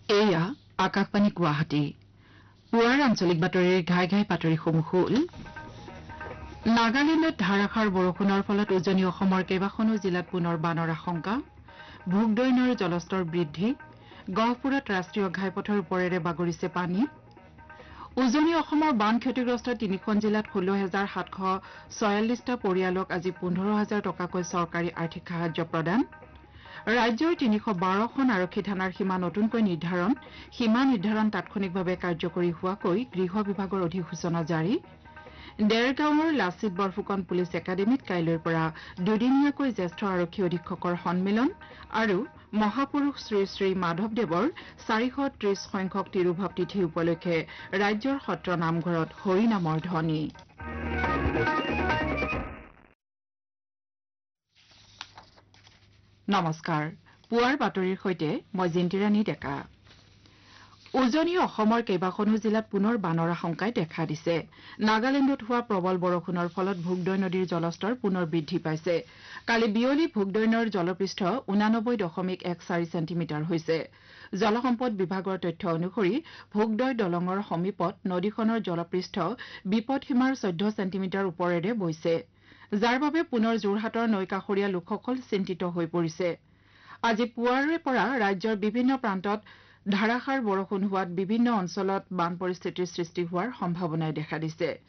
এয়া আকাশবাণী গুৱাহাটী পুৱাৰ আঞ্চলিক বাতৰিৰ ঘাই ঘাই বাতৰিসমূহ হ'ল নাগালেণ্ডত ধাৰাসাৰ বৰষুণৰ ফলত উজনি অসমৰ কেইবাখনো জিলাত পুনৰ বানৰ আশংকা ভোগদৈ নৈৰ জলস্তৰ বৃদ্ধি গহপুৰত ৰাষ্ট্ৰীয় ঘাইপথৰ ওপৰেৰে বাগৰিছে পানী উজনি অসমৰ বান ক্ষতিগ্ৰস্ত তিনিখন জিলাত 16,746টা পৰিয়ালক আজি 15,000 টকাকৈ চৰকাৰী আৰ্থিক সাহায্য প্ৰদান ৰাজ্যৰ 312খন আৰক্ষী থানাৰ সীমা নতুনকৈ সীমা নিৰ্ধাৰণ তাৎক্ষণিকভাৱে কাৰ্যকৰী হোৱাকৈ গৃহ বিভাগৰ অধিসূচনা জাৰি ডেৰগাঁৱৰ লাচিত বৰফুকন পুলিচ একাডেমীত কাইলৈৰ পৰা দুদিনীয়াকৈ জ্যেষ্ঠ আৰক্ষী অধীক্ষকৰ সন্মিলন আৰু মহাপুৰুষ শ্ৰী শ্ৰী মাধৱদেৱৰ 430 সংখ্যক তিৰুভাৱ তিথি উপলক্ষে ৰাজ্যৰ সত্ৰ নামঘৰত হৰিনামৰ ধ্বনি নমস্কাৰ পুৱাৰ বাতৰিৰ সৈতে মই জিন্তিৰাণী ডেকা উজনি অসমৰ কেইবাখনো জিলাত পুনৰ বানৰ আশংকাই দেখা দিছে নাগালেণ্ডত হোৱা প্ৰবল বৰষুণৰ ফলত ভোগদৈ নদীৰ জলস্তৰ পুনৰ বৃদ্ধি পাইছে কালি বিয়লি ভোগদৈ নৈৰ জলপৃষ্ঠ 89.14 চেণ্টিমিটাৰ হৈছে জলসম্পদ বিভাগৰ তথ্য অনুসৰি ভোগদৈ দলঙৰ সমীপত নদীখনৰ জলপৃষ্ঠ বিপদসীমাৰ 14 চেণ্টিমিটাৰ ওপৰেৰে বৈছে যাৰ বাবে পুনৰ যোৰহাটৰ নৈকাষৰীয়া লোকসকল চিন্তিত হৈ পৰিছে আজি পুৱাৰে পৰা ৰাজ্যৰ বিভিন্ন প্ৰান্তত ধাৰাসাৰ বৰষুণ হোৱাত বিভিন্ন অঞ্চলত বান পৰিস্থিতিৰ সৃষ্টি হোৱাৰ সম্ভাৱনাই দেখা দিছে